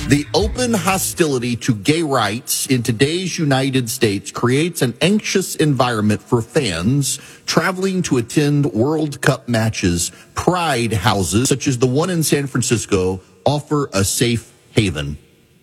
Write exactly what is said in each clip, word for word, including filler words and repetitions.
The open hostility to gay rights in today's United States creates an anxious environment for fans traveling to attend World Cup matches. Pride houses, such as the one in San Francisco, offer a safe haven.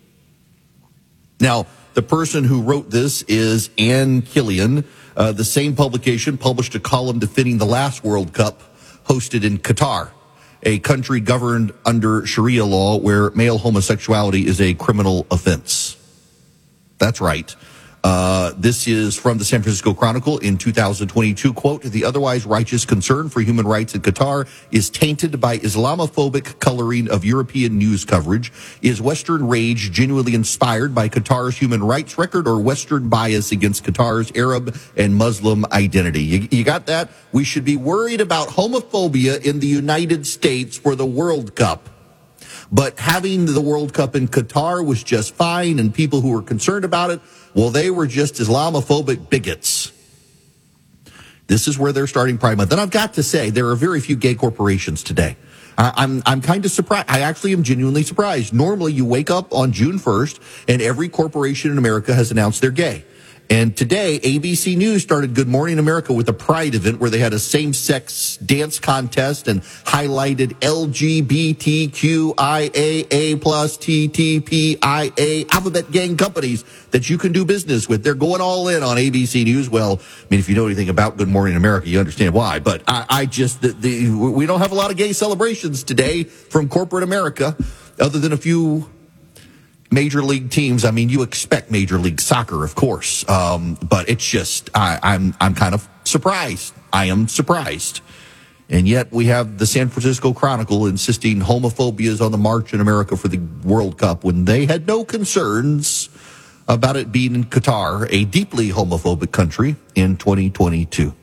Now, the person who wrote this is Ann Killian. Uh, the same publication published a column defending the last World Cup hosted in Qatar, a country governed under Sharia law where male homosexuality is a criminal offense. That's right. Uh, this is from the San Francisco Chronicle in two thousand twenty-two. Quote, the otherwise righteous concern for human rights in Qatar is tainted by Islamophobic coloring of European news coverage. Is Western rage genuinely inspired by Qatar's human rights record or Western bias against Qatar's Arab and Muslim identity? You, you got that? We should be worried about homophobia in the United States for the World Cup. But having the World Cup in Qatar was just fine, and people who were concerned about it, well, they were just Islamophobic bigots. This is where they're starting Pride Month. And I've got to say, there are very few gay corporations today. I, I'm I'm kind of surprised. I actually am genuinely surprised. Normally, you wake up on June first, and every corporation in America has announced they're gay. And today, A B C News started Good Morning America with a Pride event where they had a same-sex dance contest and highlighted L G B T Q I A A plus T T P I A alphabet gang companies that you can do business with. They're going all in on A B C News. Well, I mean, if you know anything about Good Morning America, you understand why. But I, I just, the, the, we don't have a lot of gay celebrations today from corporate America, other than a few major league teams. I mean, you expect Major League Soccer, of course, um, but it's just I, I'm I'm kind of surprised. I am surprised, and yet we have the San Francisco Chronicle insisting homophobia is on the march in America for the World Cup when they had no concerns about it being in Qatar, a deeply homophobic country, in twenty twenty-two.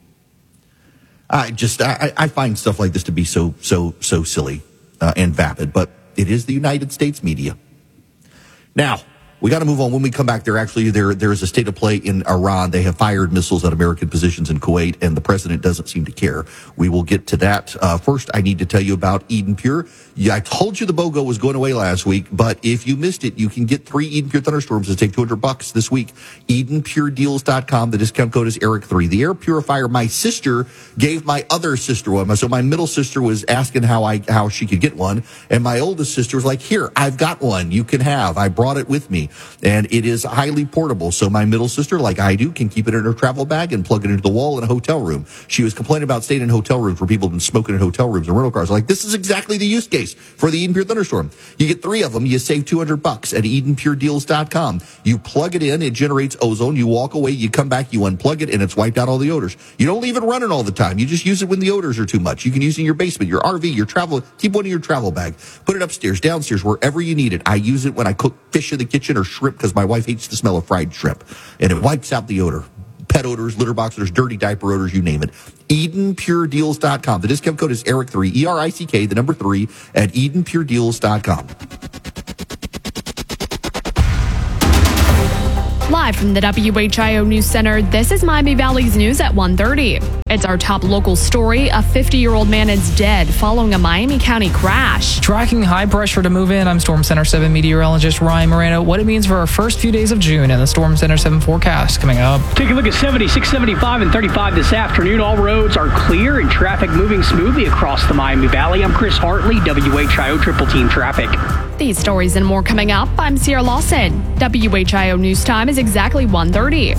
I just I, I find stuff like this to be so so so silly uh, and vapid, but it is the United States media. Now, we got to move on. When we come back, there actually there there is a state of play in Iran. They have fired missiles at American positions in Kuwait, and the president doesn't seem to care. We will get to that. Uh, first, I need to tell you about Eden Pure. Yeah, I told you the BOGO was going away last week, but if you missed it, you can get three Eden Pure Thunderstorms that take two hundred bucks this week. Eden Pure Deals dot com. The discount code is Eric three. The air purifier my sister gave my other sister one. So my middle sister was asking how I how she could get one, and my oldest sister was like, "Here, I've got one. You can have." I brought it with me, and it is highly portable. So my middle sister, like I do, can keep it in her travel bag and plug it into the wall in a hotel room. She was complaining about staying in hotel rooms where people have been smoking in hotel rooms and rental cars. Like, this is exactly the use case for the Eden Pure Thunderstorm. You get three of them, you save two hundred bucks at Eden Pure Deals dot com. You plug it in, it generates ozone, you walk away, you come back, you unplug it, and it's wiped out all the odors. You don't leave it running all the time. You just use it when the odors are too much. You can use it in your basement, your R V, your travel, keep one in your travel bag. Put it upstairs, downstairs, wherever you need it. I use it when I cook fish in the kitchen or shrimp because my wife hates the smell of fried shrimp. And it wipes out the odor. Pet odors, litter box odors, dirty diaper odors, you name it. Eden Pure Deals dot com. The discount code is Eric three, E R I C K, the number three, at Eden Pure Deals dot com. Live from the W H I O News Center, this is Miami Valley's News at one thirty. It's our top local story. A fifty-year-old man is dead following a Miami County crash. Tracking high pressure to move in, I'm Storm Center seven meteorologist Ryan Moreno. What it means for our first few days of June and the Storm Center seven forecast coming up. Take a look at seventy-six, seventy-five, and thirty-five this afternoon. All roads are clear and traffic moving smoothly across the Miami Valley. I'm Chris Hartley, W H I O Triple Team Traffic. These stories and more coming up. I'm Sierra Lawson. W H I O News Time is exactly one thirty.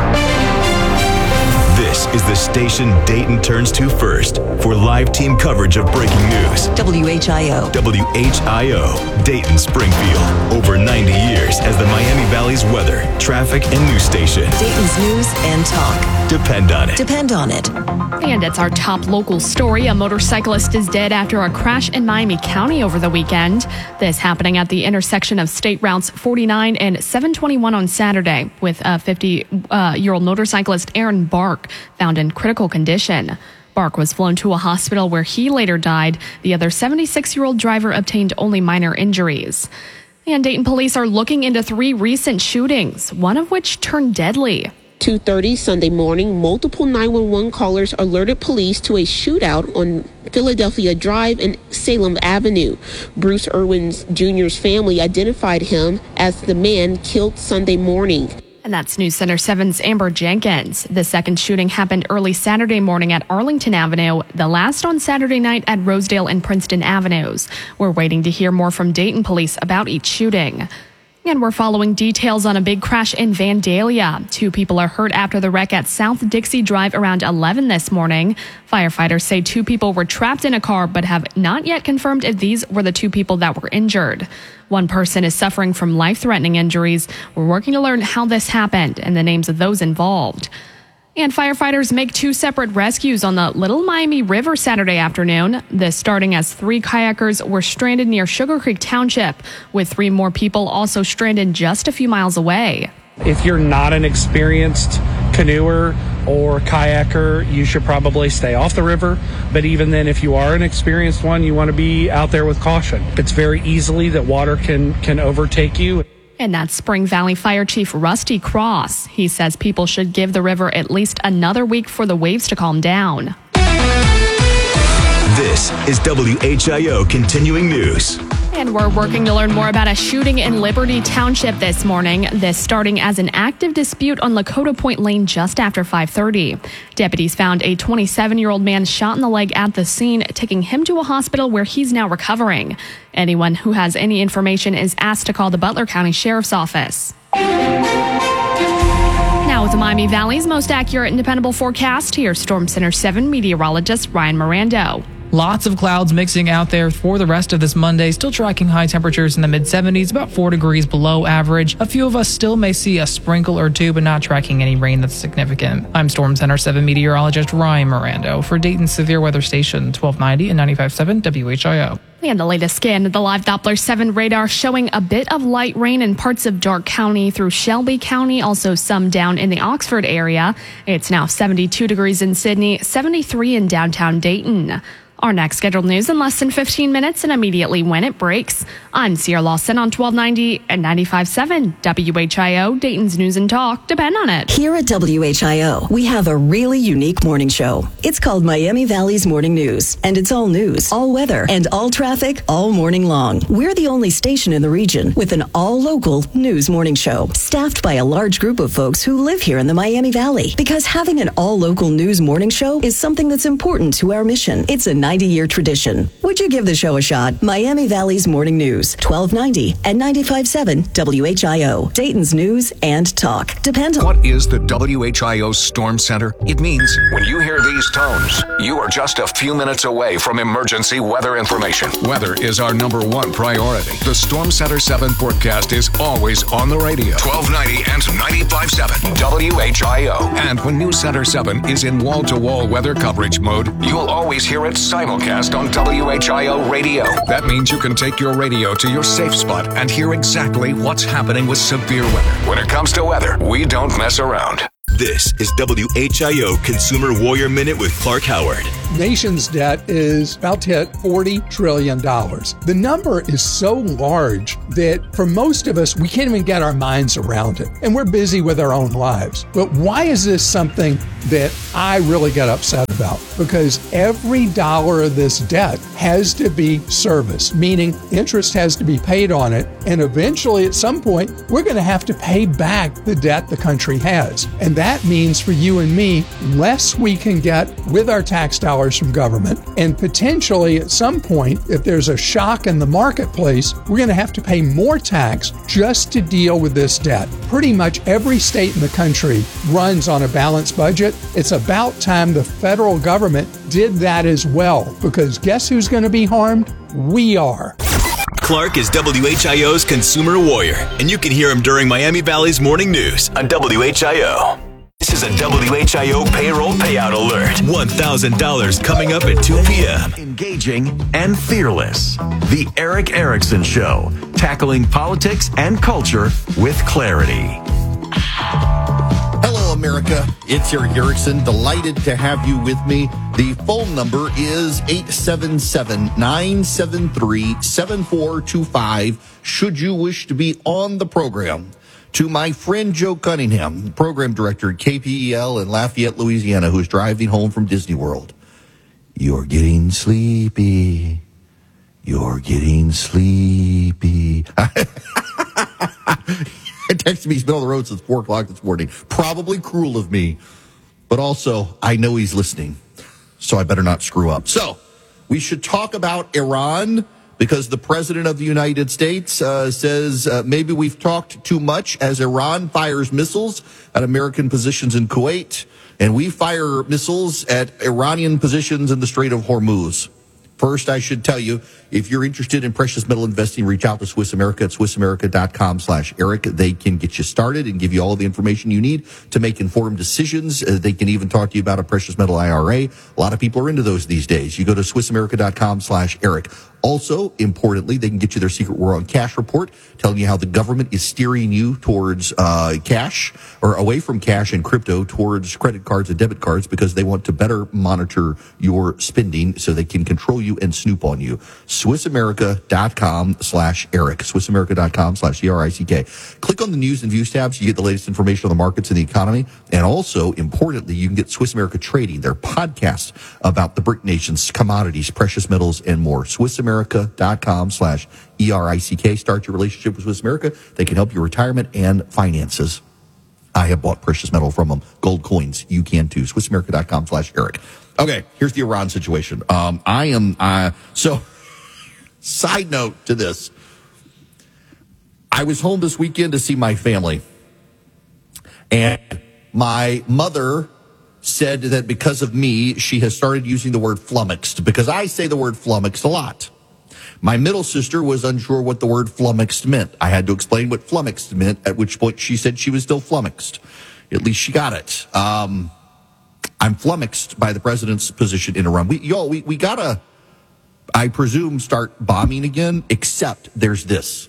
This is the station Dayton turns to first for live team coverage of breaking news. W H I O. W H I O, Dayton Springfield. Over ninety years as the Miami Valley's weather, traffic, and news station. Dayton's news and talk. Depend on it. Depend on it. And it's our top local story. A motorcyclist is dead after a crash in Miami County over the weekend. This happening at the intersection of State Routes forty-nine and seven twenty-one on Saturday, with a fifty-year-old motorcyclist, Aaron Bark, found in critical condition. Bark was flown to a hospital where he later died. The other seventy-six-year-old driver obtained only minor injuries. And Dayton police are looking into three recent shootings, one of which turned deadly. two thirty Sunday morning, multiple nine one one callers alerted police to a shootout on Philadelphia Drive and Salem Avenue. Bruce Irwin Junior's family identified him as the man killed Sunday morning. And that's News Center seven's Amber Jenkins. The second shooting happened early Saturday morning at Arlington Avenue, the last on Saturday night at Rosedale and Princeton Avenues. We're waiting to hear more from Dayton police about each shooting. And we're following details on a big crash in Vandalia. Two people are hurt after the wreck at South Dixie Drive around eleven this morning. Firefighters say two people were trapped in a car, but have not yet confirmed if these were the two people that were injured. One person is suffering from life-threatening injuries. We're working to learn how this happened and the names of those involved. And firefighters make two separate rescues on the Little Miami River Saturday afternoon. This starting as three kayakers were stranded near Sugar Creek Township, with three more people also stranded just a few miles away. If you're not an experienced canoer or kayaker, you should probably stay off the river. But even then, if you are an experienced one, you want to be out there with caution. It's very easily that water can, can overtake you. And that's Spring Valley Fire Chief Rusty Cross. He says people should give the river at least another week for the waves to calm down. This is W H I O Continuing News. And we're working to learn more about a shooting in Liberty Township this morning. This starting as an active dispute on Lakota Point Lane just after five thirty. Deputies found a twenty-seven-year-old man shot in the leg at the scene, taking him to a hospital where he's now recovering. Anyone who has any information is asked to call the Butler County Sheriff's Office. Now with the Miami Valley's most accurate and dependable forecast, here's Storm Center seven meteorologist Ryan Mirando. Lots of clouds mixing out there for the rest of this Monday, still tracking high temperatures in the mid seventies, about four degrees below average. A few of us still may see a sprinkle or two, but not tracking any rain that's significant. I'm Storm Center seven meteorologist Ryan Mirando for Dayton's Severe Weather Station twelve ninety and ninety-five point seven W H I O. And the latest scan of the live Doppler seven radar showing a bit of light rain in parts of Darke County through Shelby County, also some down in the Oxford area. It's now seventy-two degrees in Sydney, seventy-three in downtown Dayton. Our next scheduled news in less than fifteen minutes and immediately when it breaks. I'm Sierra Lawson on twelve ninety and ninety-five point seven W H I O, Dayton's News and Talk. Depend on it. Here at W H I O, we have a really unique morning show. It's called Miami Valley's Morning News, and it's all news, all weather, and all traffic all morning long. We're the only station in the region with an all-local news morning show, staffed by a large group of folks who live here in the Miami Valley. Because having an all-local news morning show is something that's important to our mission. It's a ninety-year tradition. Would you give the show a shot? Miami Valley's Morning News, twelve ninety and ninety-five point seven W H I O, Dayton's News and Talk. Depend on. What is the W H I O Storm Center? It means when you hear these tones, you are just a few minutes away from emergency weather information. Weather is our number one priority. The Storm Center seven forecast is always on the radio. twelve ninety and ninety-five point seven W H I O. And when News Center seven is in wall-to-wall weather coverage mode, you'll always hear it simulcast on W H I O radio. That means you can take your radio to your safe spot and hear exactly what's happening with severe weather. When it comes to weather, we don't mess around. This is W H I O Consumer Warrior Minute with Clark Howard. Nation's debt is about to hit forty trillion dollars. The number is so large that for most of us, we can't even get our minds around it. And we're busy with our own lives. But why is this something that I really get upset about? Because every dollar of this debt has to be serviced, meaning interest has to be paid on it. And eventually, at some point, we're going to have to pay back the debt the country has. And that means for you and me, less we can get with our tax dollars from government. And potentially at some point, if there's a shock in the marketplace, we're going to have to pay more tax just to deal with this debt. Pretty much every state in the country runs on a balanced budget. It's about time the federal government did that as well, because guess who's going to be harmed? We are. Clark is W H I O's Consumer Warrior, and you can hear him during Miami Valley's Morning News on W H I O. This is a W H I O payroll payout alert. one thousand dollars coming up at two p.m. Engaging and fearless. The Erick Erickson Show, tackling politics and culture with clarity. Hello, America. It's Erick Erickson. Delighted to have you with me. The phone number is eight seven seven, nine seven three, seven four two five should you wish to be on the program. to my friend Joe Cunningham, program director at K P E L in Lafayette, Louisiana, who's driving home from Disney World. You're getting sleepy. You're getting sleepy. He texted me, he's been on the road since four o'clock this morning. Probably cruel of me, but also I know he's listening, so I better not screw up. So we should talk about Iran, because the president of the United States uh, says uh, maybe we've talked too much as Iran fires missiles at American positions in Kuwait, and we fire missiles at Iranian positions in the Strait of Hormuz. First, I should tell you, if you're interested in precious metal investing, reach out to Swiss America at swissamerica.com slash Eric. They can get you started and give you all the information you need to make informed decisions. Uh, they can even talk to you about a precious metal I R A. A lot of people are into those these days. You go to swissamerica.com slash Eric. Also, importantly, they can get you their secret war on cash report, telling you how the government is steering you towards uh, cash, or away from cash and crypto towards credit cards and debit cards, because they want to better monitor your spending so they can control you and snoop on you. swissamerica.com slash Eric. swissamerica.com slash E R I C K. Click on the news and views tabs. You get the latest information on the markets and the economy. And also, importantly, you can get Swiss America Trading, their podcast about the BRIC nations, commodities, precious metals, and more. swissamerica.com slash E R I C K. Start your relationship with Swiss America. They can help your retirement and finances. I have bought precious metal from them. Gold coins. You can too. swissamerica.com slash Eric. Okay, here's the Iran situation. Um, I am, uh, so, side note to this. I was home this weekend to see my family. And my mother said that because of me, she has started using the word flummoxed, because I say the word flummoxed a lot. My middle sister was unsure what the word flummoxed meant. I had to explain what flummoxed meant, at which point she said she was still flummoxed. At least she got it. Um, I'm flummoxed by the president's position in Iran. We, y'all, we, we gotta, I presume, start bombing again, except there's this.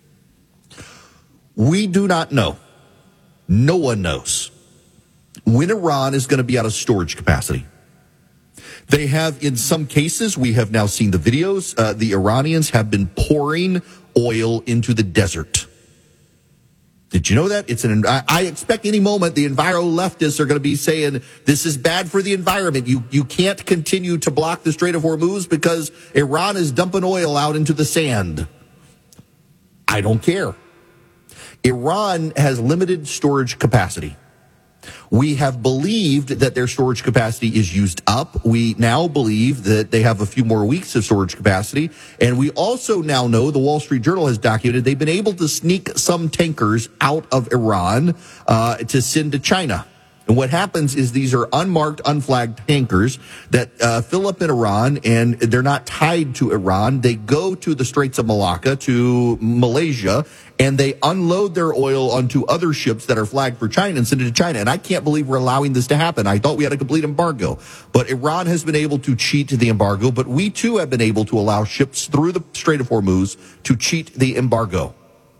We do not know. No one knows when Iran is going to be out of storage capacity. They have, in some cases, we have now seen the videos, uh, the Iranians have been pouring oil into the desert. Did you know that? It's an. I, I expect any moment the enviro-leftists are going to be saying this is bad for the environment. You you can't continue to block the Strait of Hormuz because Iran is dumping oil out into the sand. I don't care. Iran has limited storage capacity. We have believed that their storage capacity is used up. We now believe that they have a few more weeks of storage capacity. And we also now know, the Wall Street Journal has documented, they've been able to sneak some tankers out of Iran uh, to send to China. And what happens is these are unmarked, unflagged tankers that uh, fill up in Iran, and they're not tied to Iran. They go to the Straits of Malacca, to Malaysia, and they unload their oil onto other ships that are flagged for China and send it to China. And I can't believe we're allowing this to happen. I thought we had a complete embargo. But Iran has been able to cheat the embargo, but we too have been able to allow ships through the Strait of Hormuz to cheat the embargo.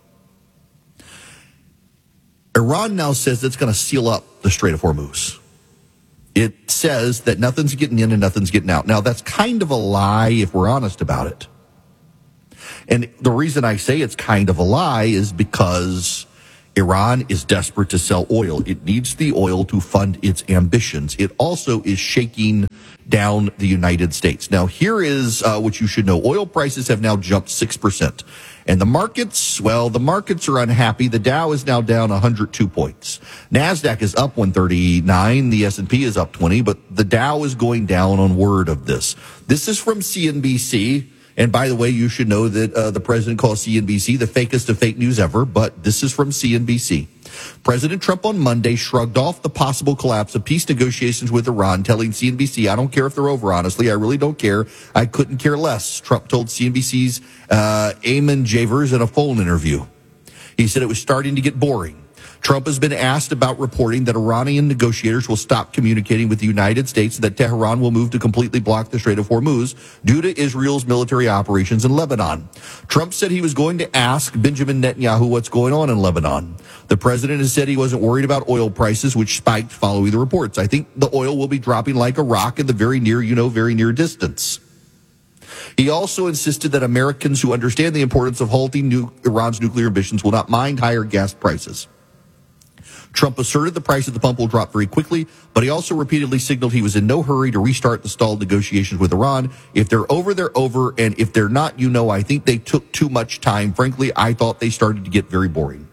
Iran now says it's going to seal up the Strait of Hormuz. It says that nothing's getting in and nothing's getting out. Now, that's kind of a lie if we're honest about it. And the reason I say it's kind of a lie is because Iran is desperate to sell oil. It needs the oil to fund its ambitions. It also is shaking down the United States. Now, here is uh, what you should know. Oil prices have now jumped six percent. And the markets, well, the markets are unhappy. The Dow is now down one hundred two points. NASDAQ is up one thirty-nine. The S and P is up twenty, but the Dow is going down on word of this. This is from C N B C. And by the way, you should know that uh, the president calls C N B C the fakest of fake news ever, but this is from C N B C. President Trump on Monday shrugged off the possible collapse of peace negotiations with Iran, telling C N B C, I don't care if they're over, honestly. I really don't care. I couldn't care less, Trump told C N B C's uh, Eamon Javers in a phone interview. He said it was starting to get boring. Trump has been asked about reporting that Iranian negotiators will stop communicating with the United States and that Tehran will move to completely block the Strait of Hormuz due to Israel's military operations in Lebanon. Trump said he was going to ask Benjamin Netanyahu what's going on in Lebanon. The president has said he wasn't worried about oil prices, which spiked following the reports. I think the oil will be dropping like a rock in the very near, you know, very near distance. He also insisted that Americans who understand the importance of halting nu- Iran's nuclear ambitions will not mind higher gas prices. Trump asserted the price at the pump will drop very quickly, but he also repeatedly signaled he was in no hurry to restart the stalled negotiations with Iran. If they're over, they're over, and if they're not, you know, I think they took too much time. Frankly, I thought they started to get very boring.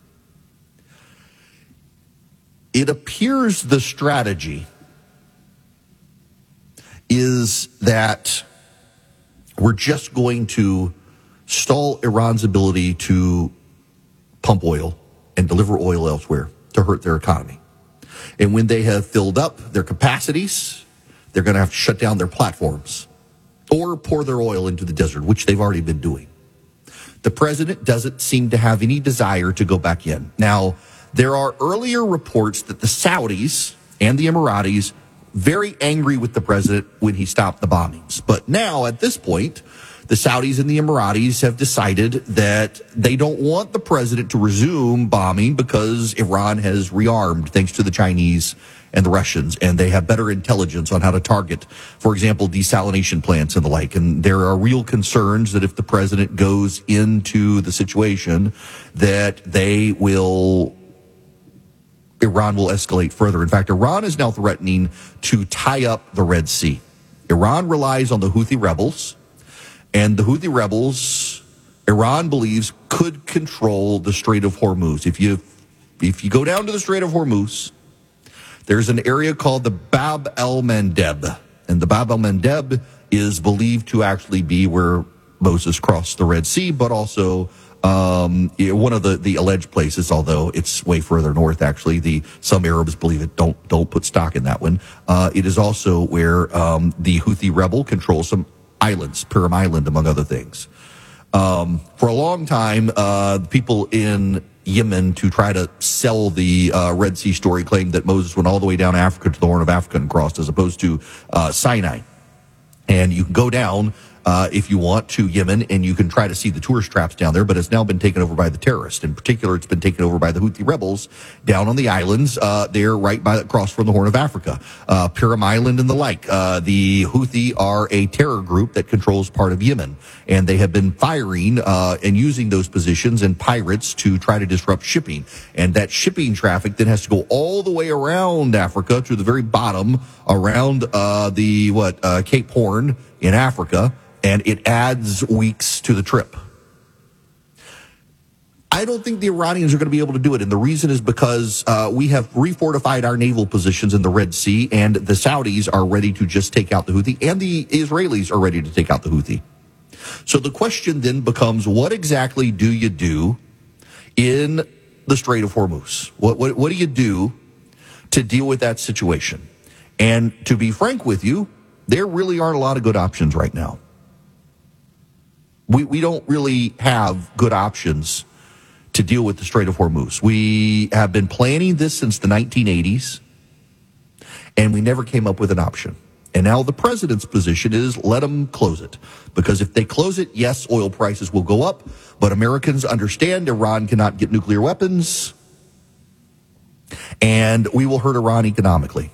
It appears the strategy is that we're just going to stall Iran's ability to pump oil and deliver oil elsewhere to hurt their economy. And when they have filled up their capacities, they're going to have to shut down their platforms or pour their oil into the desert, which they've already been doing. The president doesn't seem to have any desire to go back in. Now, there are earlier reports that the Saudis and the Emiratis very angry with the president when he stopped the bombings. But now, at this point, the Saudis and the Emiratis have decided that they don't want the president to resume bombing because Iran has rearmed thanks to the Chinese and the Russians, and they have better intelligence on how to target, for example, desalination plants and the like. And there are real concerns that if the president goes into the situation, that they will Iran will escalate further. In fact, Iran is now threatening to tie up the Red Sea. Iran relies on the Houthi rebels, and the Houthi rebels, Iran believes, could control the Strait of Hormuz. If you if you go down to the Strait of Hormuz, there's an area called the Bab el-Mandeb, and the Bab el-Mandeb is believed to actually be where Moses crossed the Red Sea, but also Um, one of the, the alleged places, although it's way further north, actually, the some Arabs believe it. Don't don't put stock in that one. Uh, it is also where um, the Houthi rebel controls some islands, Purim Island, among other things. Um, for a long time, uh, the people in Yemen, to try to sell the uh, Red Sea story, claimed that Moses went all the way down Africa to the Horn of Africa and crossed, as opposed to uh, Sinai. And you can go down Uh, if you want, to Yemen, and you can try to see the tourist traps down there, but it's now been taken over by the terrorists. In particular, it's been taken over by the Houthi rebels down on the islands uh, there right by across from the Horn of Africa, uh, Purim Island and the like. Uh, the Houthi are a terror group that controls part of Yemen, and they have been firing uh, and using those positions and pirates to try to disrupt shipping. And that shipping traffic then has to go all the way around Africa to the very bottom, around uh, the what uh, Cape Horn in Africa. And it adds weeks to the trip. I don't think the Iranians are going to be able to do it. And the reason is because uh, we have refortified our naval positions in the Red Sea, and the Saudis are ready to just take out the Houthi, and the Israelis are ready to take out the Houthi. So the question then becomes, what exactly do you do in the Strait of Hormuz? What, what, what do you do to deal with that situation? And to be frank with you, there really aren't a lot of good options right now. We we don't really have good options to deal with the Strait of Hormuz. We have been planning this since the nineteen eighties, and we never came up with an option. And now the president's position is let them close it. Because if they close it, yes, oil prices will go up, but Americans understand Iran cannot get nuclear weapons, and we will hurt Iran economically.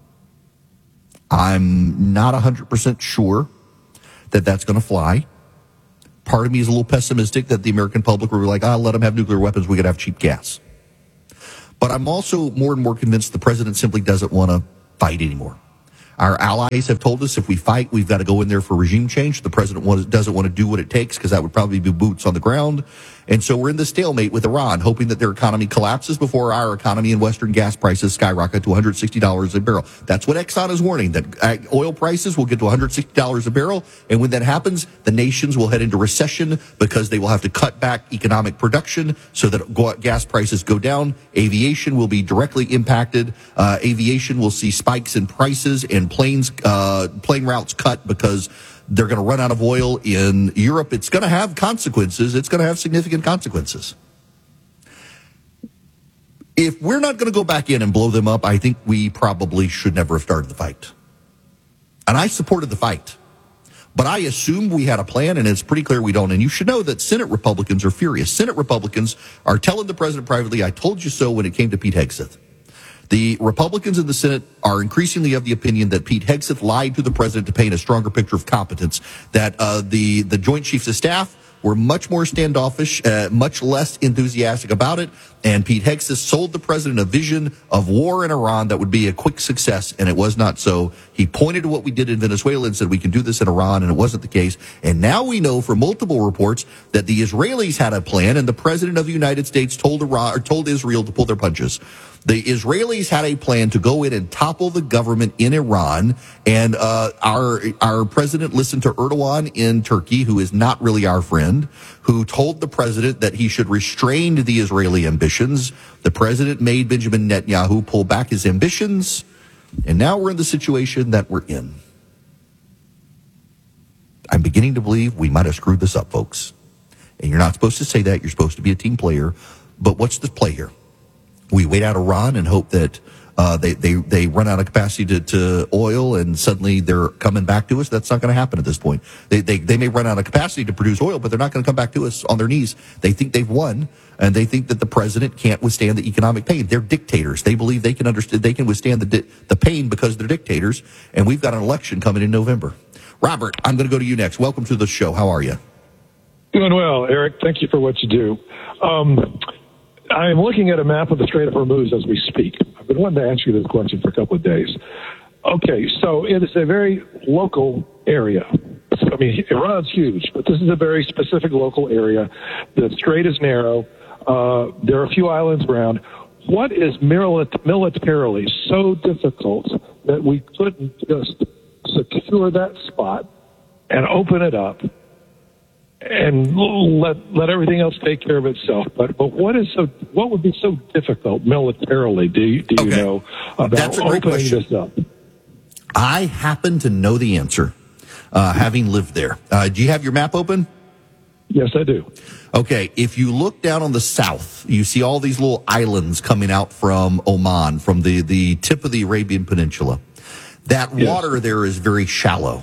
I'm not one hundred percent sure that that's going to fly. Part of me is a little pessimistic that the American public will be like, ah, let them have nuclear weapons, we could have cheap gas. But I'm also more and more convinced the president simply doesn't want to fight anymore. Our allies have told us if we fight, we've got to go in there for regime change. The president doesn't want to do what it takes because that would probably be boots on the ground. And so we're in this stalemate with Iran, hoping that their economy collapses before our economy and Western gas prices skyrocket to one hundred sixty dollars a barrel. That's what Exxon is warning, that oil prices will get to one hundred sixty dollars a barrel. And when that happens, the nations will head into recession because they will have to cut back economic production so that gas prices go down. Aviation will be directly impacted. Uh, aviation will see spikes in prices, and planes, uh, plane routes cut because they're going to run out of oil in Europe. It's going to have consequences. It's going to have significant consequences. If we're not going to go back in and blow them up, I think we probably should never have started the fight. And I supported the fight. But I assumed we had a plan, and it's pretty clear we don't. And you should know that Senate Republicans are furious. Senate Republicans are telling the president privately, I told you so when it came to Pete Hegseth. The Republicans in the Senate are increasingly of the opinion that Pete Hegseth lied to the president to paint a stronger picture of competence, that uh, the, the Joint Chiefs of Staff were much more standoffish, uh, much less enthusiastic about it, and Pete Hegseth sold the president a vision of war in Iran that would be a quick success, and it was not so. He pointed to what we did in Venezuela and said we can do this in Iran, and it wasn't the case. And now we know from multiple reports that the Israelis had a plan, and the president of the United States told Iran, or told Israel to pull their punches. The Israelis had a plan to go in and topple the government in Iran, and uh, our our president listened to Erdogan in Turkey, who is not really our friend, who told the president that he should restrain the Israeli ambitions. The president made Benjamin Netanyahu pull back his ambitions, and now we're in the situation that we're in. I'm beginning to believe we might have screwed this up, folks. And you're not supposed to say that. You're supposed to be a team player. But what's the play here? We wait out Iran and hope that uh, they, they, they run out of capacity to, to oil and suddenly they're coming back to us. That's not going to happen at this point. They, they, they may run out of capacity to produce oil, but they're not going to come back to us on their knees. They think they've won, and they think that the president can't withstand the economic pain. They're dictators. They believe they can understand, they can withstand the, di- the pain because they're dictators, and we've got an election coming in November. Robert, I'm going to go to you next. Welcome to the show. How are you? Doing well, Eric. Thank you for what you do. Um, I am looking at a map of the Strait of Hormuz as we speak. I've been wanting to ask you this question for a couple of days. Okay, so it is a very local area. I mean, Iran's huge, but this is a very specific local area. The strait is narrow. Uh, there are a few islands around. What is milit- militarily so difficult that we couldn't just secure that spot and open it up and let let everything else take care of itself? But but what is so what would be so difficult militarily? Do you, do you Okay. know about That's a great opening question. this up? I happen to know the answer, uh, having lived there. Uh, do you have your map open? Yes, I do. Okay, if you look down on the south, you see all these little islands coming out from Oman, from the, the tip of the Arabian Peninsula. That Yes. water there is very shallow.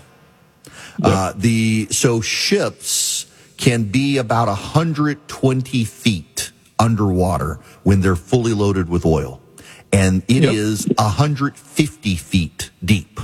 Uh, the so ships can be about one hundred twenty feet underwater when they're fully loaded with oil. And it Yep. is one hundred fifty feet deep.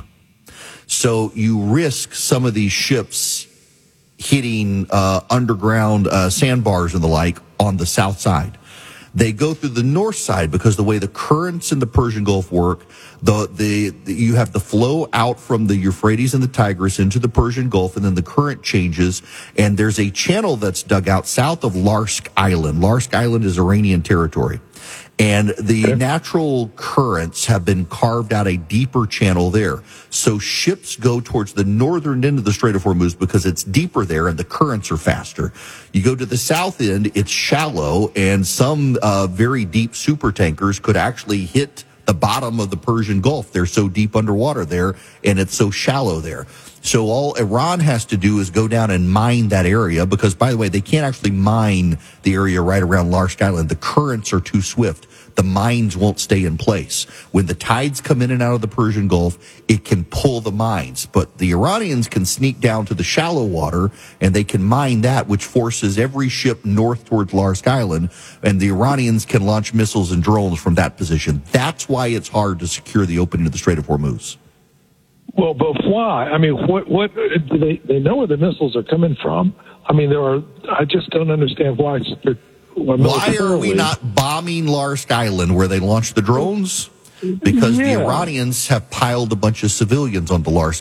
So you risk some of these ships hitting uh, underground uh, sandbars and the like on the south side. They go through the north side because the way the currents in the Persian Gulf work, the, the, the you have the flow out from the Euphrates and the Tigris into the Persian Gulf, and then the current changes, and there's a channel that's dug out south of Larsk Island. Larsk Island is Iranian territory. And the okay. natural currents have been carved out a deeper channel there. So ships go towards the northern end of the Strait of Hormuz because it's deeper there and the currents are faster. You go to the south end, it's shallow, and some uh, very deep super tankers could actually hit the bottom of the Persian Gulf. They're so deep underwater there, and it's so shallow there. So all Iran has to do is go down and mine that area because, by the way, they can't actually mine the area right around Larsk Island. The currents are too swift. The mines won't stay in place. When the tides come in and out of the Persian Gulf, it can pull the mines. But the Iranians can sneak down to the shallow water, and they can mine that, which forces every ship north towards Larsk Island, and the Iranians can launch missiles and drones from that position. That's why it's hard to secure the opening of the Strait of Hormuz. Well, but why? I mean, what? What? Do they they know where the missiles are coming from? I mean, there are. I just don't understand why. It's, Why are we not bombing Larsk Island where they launched the drones? Because yeah. the Iranians have piled a bunch of civilians onto Larsk